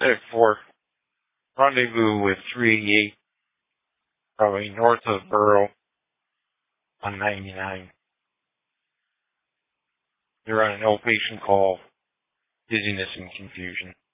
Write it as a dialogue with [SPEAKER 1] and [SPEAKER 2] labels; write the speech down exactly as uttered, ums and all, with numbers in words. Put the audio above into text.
[SPEAKER 1] Medic four, rendezvous with three eighty-eight, probably north of Borough on ninety-nine. They're on an outpatient call, dizziness and confusion.